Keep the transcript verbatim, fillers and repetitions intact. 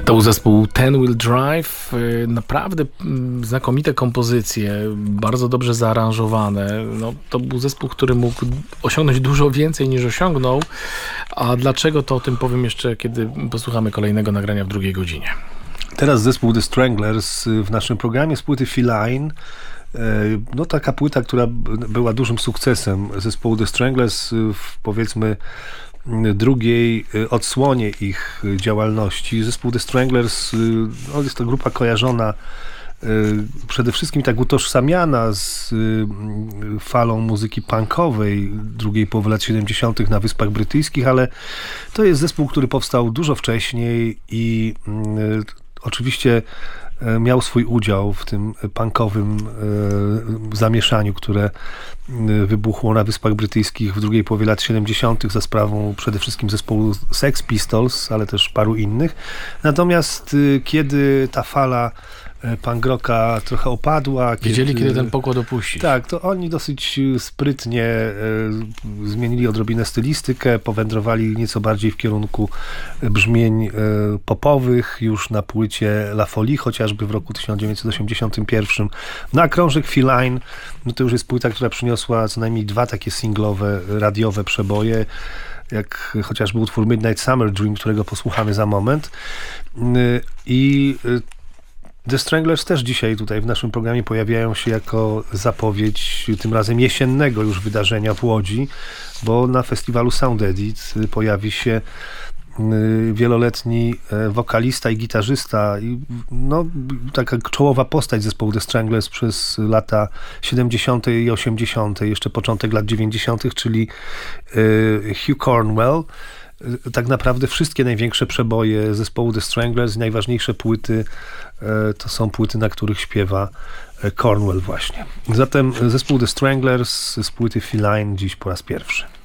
To był zespół Ten Wheel Drive. Naprawdę znakomite kompozycje, bardzo dobrze zaaranżowane. No, to był zespół, który mógł osiągnąć dużo więcej niż osiągnął. A dlaczego, to o tym powiem jeszcze, kiedy posłuchamy kolejnego nagrania w drugiej godzinie. Teraz zespół The Stranglers w naszym programie z płyty Feline. No taka płyta, która była dużym sukcesem zespołu The Stranglers w, powiedzmy, drugiej odsłonie ich działalności. Zespół The Stranglers, no jest to grupa kojarzona, przede wszystkim tak utożsamiana z falą muzyki punkowej drugiej połowy lat siedemdziesiątych na Wyspach Brytyjskich, ale to jest zespół, który powstał dużo wcześniej i oczywiście miał swój udział w tym punkowym zamieszaniu, które wybuchło na Wyspach Brytyjskich w drugiej połowie lat siedemdziesiątych za sprawą przede wszystkim zespołu Sex Pistols, ale też paru innych. Natomiast kiedy ta fala punk rocka trochę opadła. Wiedzieli, kiedy, kiedy ten pokład opuścić. Tak, to oni dosyć sprytnie e, zmienili odrobinę stylistykę, powędrowali nieco bardziej w kierunku brzmień e, popowych, już na płycie La Folie, chociażby w roku tysiąc dziewięćset osiemdziesiątym pierwszym. No a krążek Feline, no to już jest płyta, która przyniosła co najmniej dwa takie singlowe, radiowe przeboje, jak chociażby utwór Midnight Summer Dream, którego posłuchamy za moment. I The Stranglers też dzisiaj tutaj w naszym programie pojawiają się jako zapowiedź tym razem jesiennego już wydarzenia w Łodzi, bo na festiwalu Sound Edit pojawi się wieloletni wokalista i gitarzysta i no, taka czołowa postać zespołu The Stranglers przez lata siedemdziesiąte i osiemdziesiąte, jeszcze początek lat dziewięćdziesiątych, czyli Hugh Cornwell. Tak naprawdę wszystkie największe przeboje zespołu The Stranglers, najważniejsze płyty to są płyty, na których śpiewa Cornwell właśnie. Zatem zespół The Stranglers z płyty Feline dziś po raz pierwszy.